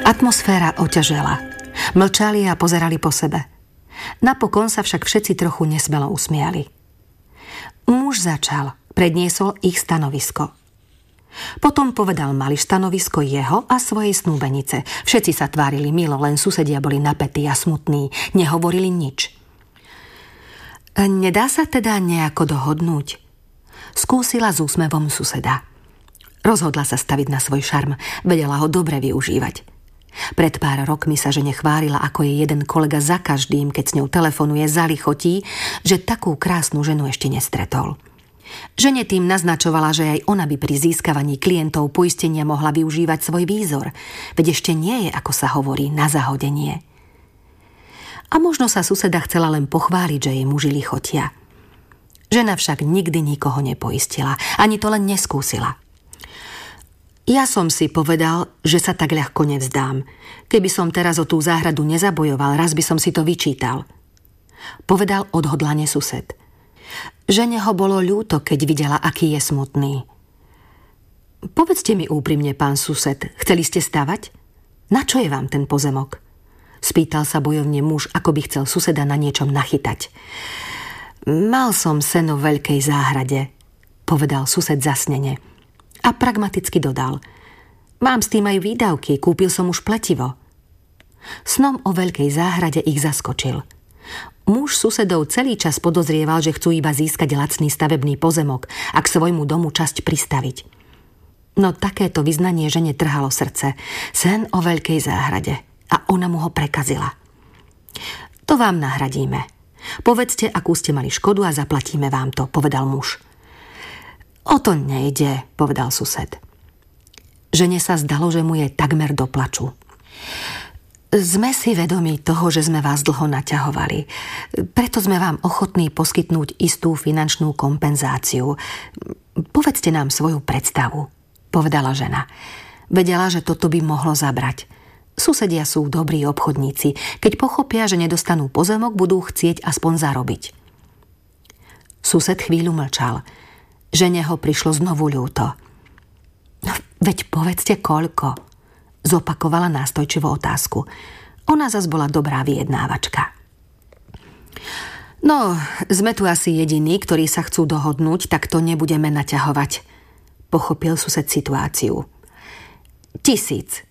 Atmosféra oťažela. Mlčali a pozerali po sebe. Napokon sa však všetci trochu nesmelo usmiali. Muž začal, predniesol ich stanovisko. Potom povedal Mališ stanovisko jeho a svojej snúbenice. Všetci sa tvárili milo, len susedia boli napätí a smutní. Nehovorili nič. Nedá sa teda nejako dohodnúť? Skúsila s úsmevom suseda. Rozhodla sa staviť na svoj šarm. Vedela ho dobre využívať. Pred pár rokmi sa žene chválila, ako je jeden kolega za každým, keď s ňou telefonuje, zalichotí, že takú krásnu ženu ešte nestretol. Žene tým naznačovala, že aj ona by pri získavaní klientov poistenia mohla využívať svoj výzor, veď ešte nie je, ako sa hovorí, na zahodenie. A možno sa suseda chcela len pochváliť, že jej muži lichotia. Žena však nikdy nikoho nepoistila, ani to len neskúsila. Ja som si povedal, že sa tak ľahko nevzdám. Keby som teraz o tú záhradu nezabojoval, raz by som si to vyčítal. Povedal odhodlane sused. Žene ho bolo ľúto, keď videla, aký je smutný. Povedzte mi úprimne, pán sused, chceli ste stavať? Na čo je vám ten pozemok? Spýtal sa bojovne muž, ako by chcel suseda na niečom nachytať. Mal som seno v veľkej záhrade, povedal sused zasnene. A pragmaticky dodal. Mám s tým aj výdavky, kúpil som už pletivo. Snom o veľkej záhrade ich zaskočil. Muž susedov celý čas podozrieval, že chcú iba získať lacný stavebný pozemok a k svojmu domu časť pristaviť. No takéto vyznanie žene trhalo srdce. Sen o veľkej záhrade. A ona mu ho prekazila. To vám nahradíme. Povedzte, akú ste mali škodu a zaplatíme vám to, povedal muž. O to nejde, povedal sused. Žene sa zdalo, že mu je takmer do plaču. Sme si vedomí toho, že sme vás dlho naťahovali. Preto sme vám ochotní poskytnúť istú finančnú kompenzáciu. Povedzte nám svoju predstavu, povedala žena. Vedela, že toto by mohlo zabrať. Susedia sú dobrí obchodníci. Keď pochopia, že nedostanú pozemok, budú chcieť aspoň zarobiť. Sused chvíľu mlčal. Žene ho prišlo znovu ľúto. Veď povedzte koľko, zopakovala nástojčivo otázku. Ona zas bola dobrá vyjednávačka. No, sme tu asi jediní, ktorí sa chcú dohodnúť, tak to nebudeme naťahovať. Pochopil sused situáciu. 1000,